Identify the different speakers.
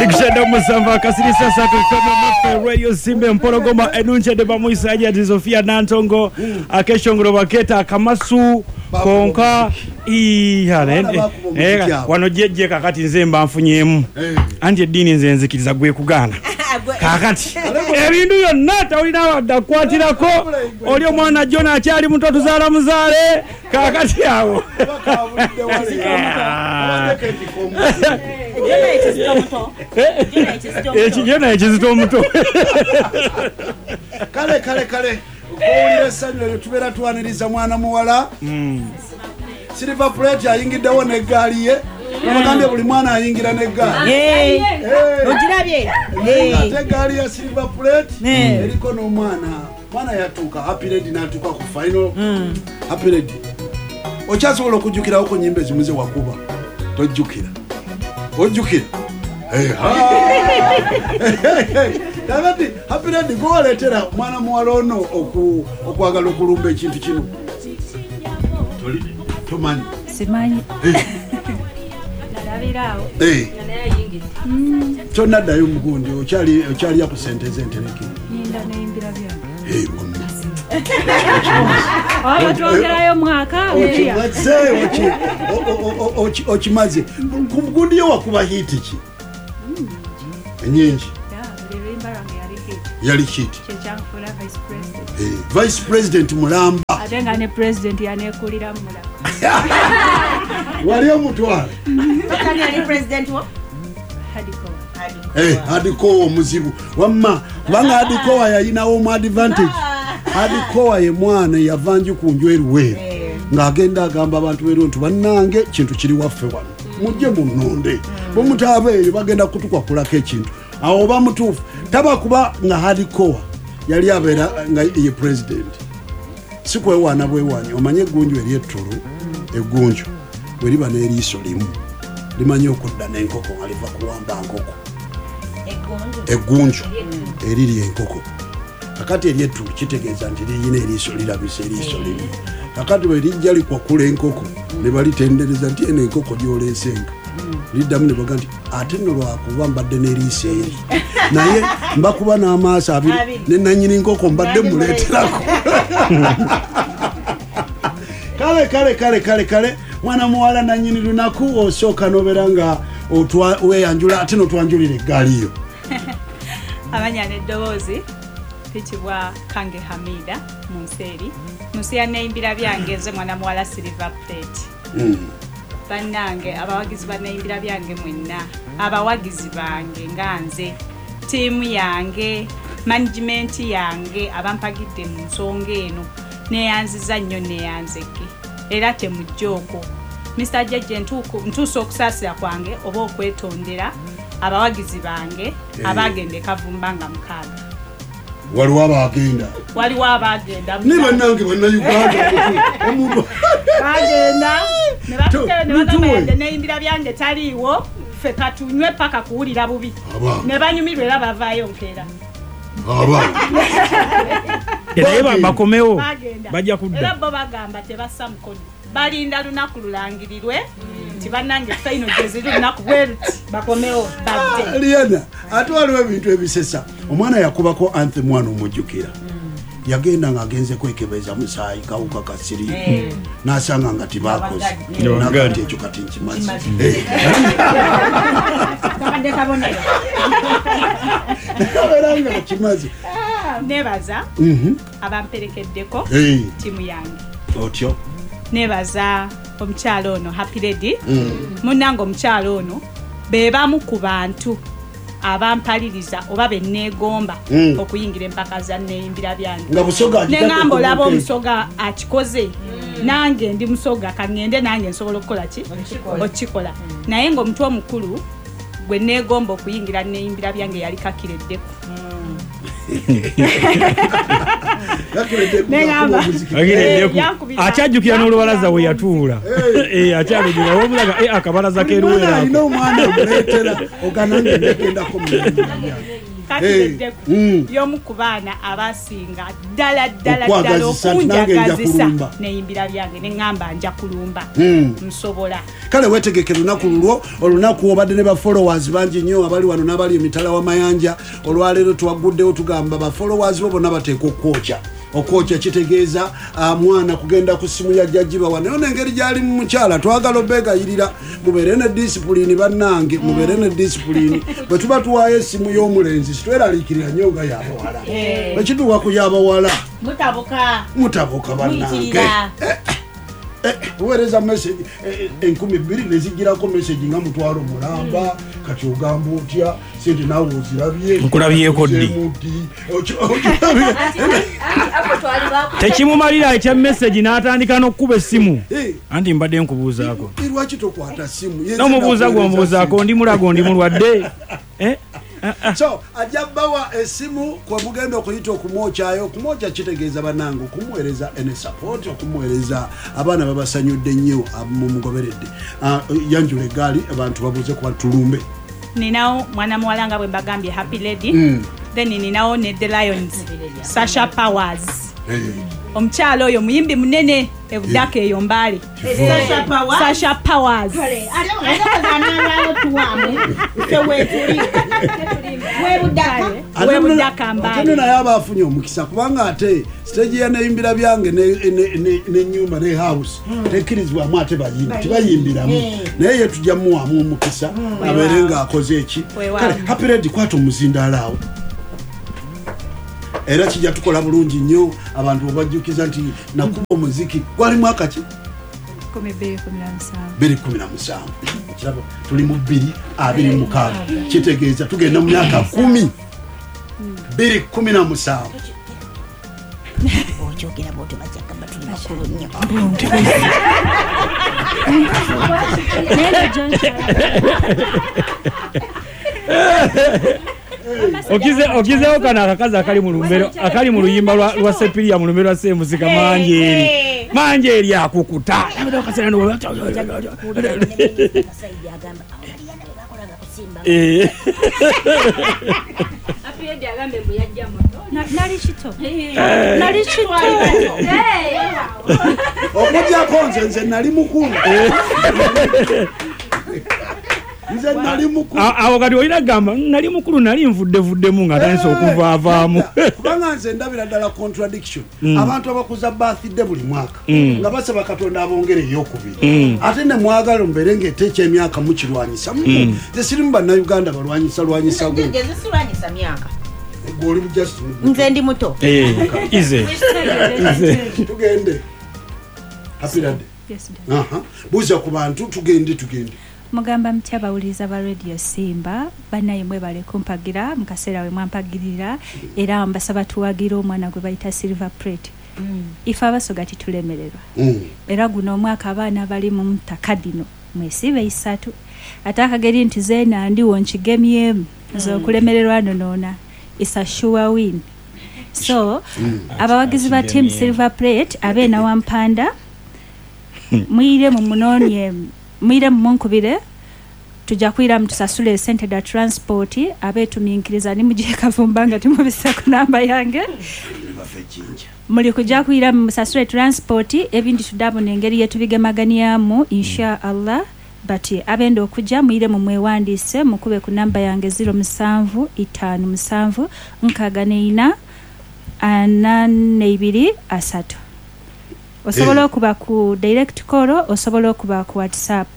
Speaker 1: Nikishada musamba kasirisa sako kama Radio Simbe Mpologoma enunche de bamuisaje Sofia Nantongo akeshongoro baketa kamasu konka wano jeje kakati nzemba mfunyemu anje dini nzenzikiriza gwe kugana kakati ebintu byonna tawulina wadda kwatirako oli omwana Jona akyali muto tuzala muzale kakati awo Jona ekizito omuto
Speaker 2: kale Owulira sanyo tubera twaniriza mwana muwala Silver Plate ayingiddewo n'eggaali ye Namagambye buli mwana ayingira n'eggaali
Speaker 3: Ogirabye
Speaker 2: ate eggaali ya Silver Plate eriko n'omwana yatuuka Happy Lady n'atuuka ku final Happy Lady okyasobola okujjukirawo ku nnyimba ezimu ze wakuba tojjukira ojjukira Davati Happy Lady go waletera mwana muwala ono okwagala okulumba ekintu kino tomanyi
Speaker 3: simanyi
Speaker 4: nalabirawo
Speaker 2: kyonna ddayo mugundi okyali yakusenteza entereke
Speaker 4: ninda neyimbira byange
Speaker 3: twongerayo mwaka
Speaker 2: okimaze ku mugundi yo wakuba hiti ki enyingi yali hiti vice president mulamba
Speaker 4: ate nga ne president yanekulira mulamba
Speaker 2: wali omutwala Hadikowa omuzibu wamma kubanga Hadikowa yayinawo mu advantage Hadikowa ye mwana yavanju ku njweruwe ng'agenda agamba abantu beero nti bannange kintu kiri waffe wano mujje munonde bomutaba eyo bagenda kutukwakulako ekintu awo bamutuufu taba kuba nga Hadikowa yali abeera nga ye president si kwewaana bwewaanyi omanye eggunju ery'ettulu eggunju bwe liba n'eriiso limu limanyi okudda n'enkoko nga liva kuwamba nkoko eggunju eriri enkoko kakati ery'ettulu kitegeeza nti liyina eriiso lirabisa eriiso limu kakati bwe lijja likwakula enkoko ne balitendereza nti eno enkoko gy'oleesenga liddamu ne baga nti ate nno lwakuba mbadde n'eriiso eri naye mbakuba n'amaaso abiri ne nannyini nkoko mbadde muleeterako kale mwana muwala nannyini lunaku osooka nobeera nga weyanjula ate notwanjulira eggaali yo
Speaker 4: abanya n'eddoboozi pikibwa Kange Hamida Munseri Musi yaneyimbira byange nze mwana muwala Silver Plate bannange abawagizi baneyimbira byange mwenna abawagizi bange nga nze tiimu yange management yange abampagidde mu nsonga eno neyanziza nnyo neyanzeke era temujjooko Mr. Jeje ntuusa okusaasira kwange oba okwetondera abawagizi bange abagende kavumba nga mukaaga waliwo abagenda
Speaker 2: ne bannange bannayuganda omuntu
Speaker 4: bagenda ne batukeyo ne bagamba neyimbira byange taliiwo ffe katunywe paka kuwulira bubi ne banyumirwa era bavaayo nkeera
Speaker 1: era bakomewo bajja kudda
Speaker 4: era bo bagamba tebassa mukono balinda lunaku lulangirirwe nti bannange faino gyeziri lunaku bweruti bakomewo badde
Speaker 2: Liana ate waliwo ebintu ebisesa omwana yakubako anthem mwana omujjukira yagenda ng'agenze kwekebeza musaayi kawuka kasiri n'asanga nga tibakoze nagati ekyo kati nkimazi nabeera nga kimazi
Speaker 4: nebaza abamperekeddeko tiimu yange
Speaker 2: otyo
Speaker 4: nebaza omukyalo ono Happy Lady munnange omukyalo ono bebamu ku bantu abampaliriza oba benneegomba okuyingira empaka za neyimbira byange neŋŋamba olaba omusoga akikoze nange ndi musoga kaŋŋende nange nsobola okukola ki okikola naye ng'omuntu omukulu gwe neegomba okuyingira neyimbira byange yali kakireddeko
Speaker 1: akyajjukira n'olubalaza we yatuula akyalugera womulaga akabalaza keruwera
Speaker 2: alina omwana omuleetera oganange ndegendako
Speaker 4: kakiddeku y'omu ku baana abasinga ddala okunjagazisa neyimbira byange neŋŋamba nja kulumba nsobola
Speaker 2: kale weetegeke lunaku lulwo olunaku obadde ne bafollowers bangi nnyo abali wano n'abali emitala w'amayanja olwaleero twaguddewo tugamba bafollowers bo bonna bateeka okwokya kitegeeza mwana kugenda ku ssimu ya jjajjiba wa naye n'engeri gy'ali mu mukyala twagala obegayirira mubeere ne disipulini bannange mubeere ne disipulini bwe tuba tuwaayo essimu y'omulenzi sitweraliikirira nnyo nga y'abawala bwe kituuka ku y'abawala mutabuka bannange uwereza message 12 nezigirako message nga mutwalo mulamba kati ogamba otya sente nawe ozirabye
Speaker 1: nkulabyeko ddi tekimumalira ekya message n'atandika n'okkuba essimu anti mbadde nkubuuzaako
Speaker 2: lwaki tokwata ssimu
Speaker 1: n'omubuuza gw'omubuuzaako ndi mulago ndi mulwadde
Speaker 2: so ajabawa esimu kwa mugenda okuyita okumwokyayo okumwokya kitegeeza bannange okumuweereza ene support okumuweereza abaana babasanyudde nnyo mu mugoberedde yanjula egaali abantu babuuze kuba tulumbe
Speaker 4: ninawo mwana muwala nga bwe mbagambye happy lady then ninawo ne the lions Sasha Powers omukyalo oyo muyimbi munene ebudaka eyo mbale Sasha Powers webudaka mbale
Speaker 2: naye aba afunye omukisa kubanga ate stage ya neyimbira byange nenyumba ne house tekkirizibwamu ate bayimbi tibayimbiramu naye ye tujja muwamu omukisa abeere nga akoze eki kale happy lady kwata omuzindaalo awo era kijja tukola bulungi nnyo abantu obajjukiza nti nakuba omuziki gwali mwaka ki 2017 kiraba tuli mu 2026 kitegeeza tugenda mu myaka 10 2017
Speaker 5: okyogera bwotyo bajjagamba tuli bakulu nnyo
Speaker 1: okizeewo kano akakazi akali mu luyimba lwa Sepiria mu lumbero lwa Semusika manjeeri akukuta
Speaker 2: okujjako nze nali mukulu
Speaker 1: awo kati olina gamba nali mukulu nali nvuddevuddemu nga tandise okuvaavaamu
Speaker 2: kubanga nze ndabira ddala contradiction abantu abakuza birthday buli mwaka nga basaba katonda abongere eyokubiri ate ne mwagala mbeere ng'ete ekyemyaka mukirwanyisa nze sirimu bannayuganda balwanyisa gwoli
Speaker 5: nze ndi muto
Speaker 1: ize
Speaker 2: tugende hapirade buuza ku bantu tugende
Speaker 3: mugamba mutya bawuliriza ba radio Simba banaye mwe bale kumpagira mukasera we mwampagirira era mbasaba tuwagira omwana gwe bayita Silver Plate ifa abasoga titulemererwa era guno omwaka abaana bali mu mtakadino mwesibe 3 atakageri nti zena ndi wonchigemyemu zokulemererwa nonona is a sure win so abawagizi ba team Silver Plate abena wampanda mwire mu munonye mwire munkubire tujja kwira mutusasule sente da transport abetuminkiriza ni mujje kavumbanga tumubisa ku namba yange muli kujja kwira musasule transport ebindi tudabo nengeri yetu bigemaganiamu insha Allah but abendo okujja mwire mu mwewandise mukube ku namba yange 0757 nkagane 482 osobola okuba ku direct call osobola okuba ku WhatsApp